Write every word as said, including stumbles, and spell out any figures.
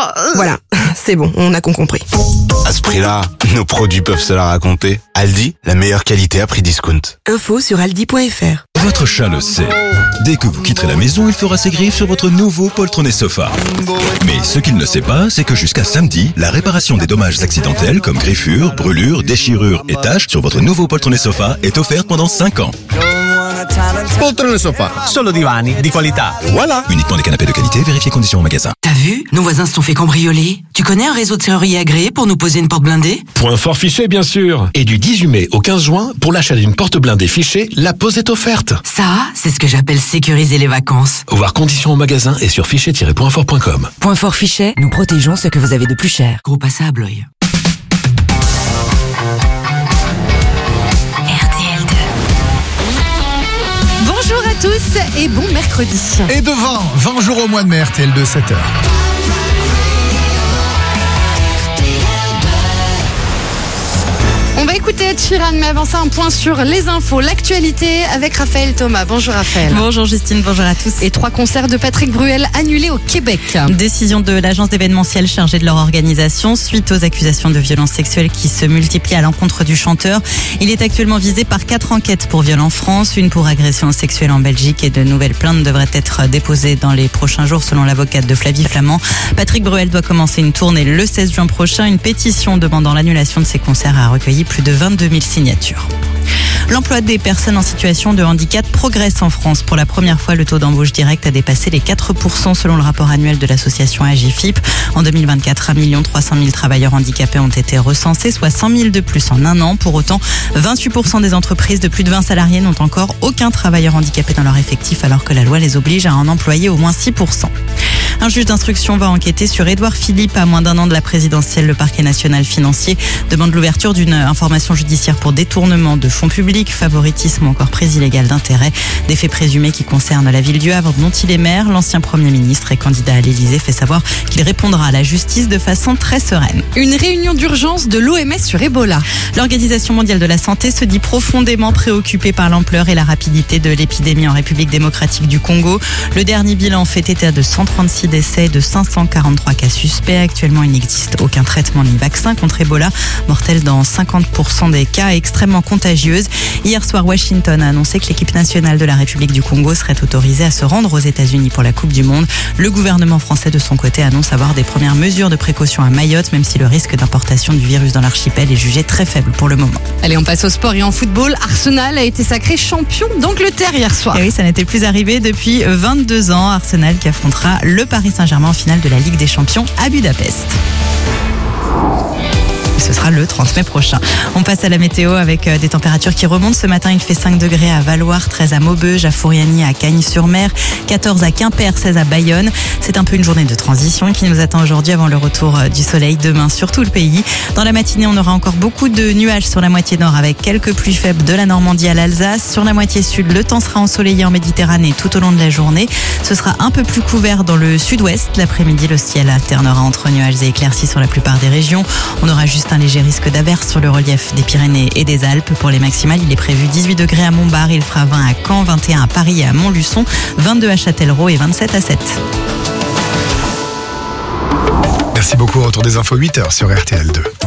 Voilà, c'est bon, on a compris. À ce prix-là, nos produits peuvent se la raconter. Aldi, la meilleure qualité à prix discount. Info sur aldi point fr. Votre chat le sait. Dès que vous quitterez la maison, il fera ses griffes sur votre nouveau poltronné sofa. Mais ce qu'il ne sait pas, c'est que jusqu'à samedi, la réparation des dommages accidentels comme griffures, brûlures, déchirures et taches sur votre nouveau poltronné sofa est offerte pendant cinq ans. Poltrone sofa, solo divani di qualità. Voilà. Uniquement des canapés de qualité, vérifiez conditions au magasin. T'as vu? Nos voisins se sont fait cambrioler. Tu connais un réseau de serruriers agréé pour nous poser une porte blindée? Point fort Fichet, bien sûr. Et du dix-huit mai au quinze juin, pour l'achat d'une porte blindée Fichet, la pose est offerte. Ça, c'est ce que j'appelle sécuriser les vacances. Voir conditions au magasin et sur fichet tiret point fort point com. Point fort Fichet, nous protégeons ce que vous avez de plus cher. Gros passage à Blois. Bonjour à tous et bon mercredi. Et de vingt, vingt jours au mois de mai, R T L de sept heures. On va écouter Ed Sheeran, mais avant ça, un point sur les infos, l'actualité avec Raphaël Thomas. Bonjour Raphaël. Bonjour Justine, bonjour à tous. Et trois concerts de Patrick Bruel annulés au Québec. Décision de l'agence d'événementiel chargée de leur organisation suite aux accusations de violences sexuelles qui se multiplient à l'encontre du chanteur. Il est actuellement visé par quatre enquêtes pour viol en France, une pour agression sexuelle en Belgique et de nouvelles plaintes devraient être déposées dans les prochains jours selon l'avocate de Flavie Flamand. Patrick Bruel doit commencer une tournée le seize juin prochain. Une pétition demandant l'annulation de ses concerts a recueilli plus de vingt-deux mille signatures. L'emploi des personnes en situation de handicap progresse en France. Pour la première fois, le taux d'embauche directe a dépassé les quatre pour cent selon le rapport annuel de l'association Agifip. En deux mille vingt-quatre, un million trois cent mille travailleurs handicapés ont été recensés, soit cent mille de plus en un an. Pour autant, vingt-huit pour cent des entreprises de plus de vingt salariés n'ont encore aucun travailleur handicapé dans leur effectif, alors que la loi les oblige à en employer au moins six pour cent. Un juge d'instruction va enquêter sur Édouard Philippe à moins d'un an de la présidentielle. Le parquet national financier demande l'ouverture d'une information judiciaire pour détournement de fonds publics, favoritisme ou encore prise illégale d'intérêt. Des faits présumés qui concernent la ville du Havre dont il est maire. L'ancien Premier ministre et candidat à l'Élysée fait savoir qu'il répondra à la justice de façon très sereine. Une réunion d'urgence de l'O M S sur Ebola. L'Organisation mondiale de la santé se dit profondément préoccupée par l'ampleur et la rapidité de l'épidémie en République démocratique du Congo. Le dernier bilan fait état de cent trente-six décès et de cinq cent quarante-trois cas suspects. Actuellement, il n'existe aucun traitement ni vaccin contre Ebola, mortel dans cinquante pour cent des cas, extrêmement contagieuse. Hier soir, Washington a annoncé que l'équipe nationale de la République du Congo serait autorisée à se rendre aux États-Unis pour la Coupe du Monde. Le gouvernement français, de son côté, annonce avoir des premières mesures de précaution à Mayotte, même si le risque d'importation du virus dans l'archipel est jugé très faible pour le moment. Allez, on passe au sport et en football. Arsenal a été sacré champion d'Angleterre hier soir. Et oui, ça n'était plus arrivé depuis vingt-deux ans. Arsenal qui affrontera le Paris Saint-Germain en finale de la Ligue des Champions à Budapest. Ce sera le trente mai prochain. On passe à la météo avec des températures qui remontent. Ce matin, il fait cinq degrés à Valloire, treize à Maubeuge, à Fouriani, à Cagnes-sur-Mer, quatorze à Quimper, seize à Bayonne. C'est un peu une journée de transition qui nous attend aujourd'hui avant le retour du soleil demain sur tout le pays. Dans la matinée, on aura encore beaucoup de nuages sur la moitié nord avec quelques pluies faibles de la Normandie à l'Alsace. Sur la moitié sud, le temps sera ensoleillé en Méditerranée tout au long de la journée. Ce sera un peu plus couvert dans le sud-ouest. L'après-midi, le ciel alternera entre nuages et éclaircies sur la plupart des régions. On aura juste un léger risque d'averse sur le relief des Pyrénées et des Alpes. Pour les maximales, il est prévu dix-huit degrés à Montbard, il fera vingt à Caen, vingt et un à Paris et à Montluçon, vingt-deux à Châtellerault et vingt-sept à Sète. Merci beaucoup, retour des infos huit heures sur R T L deux.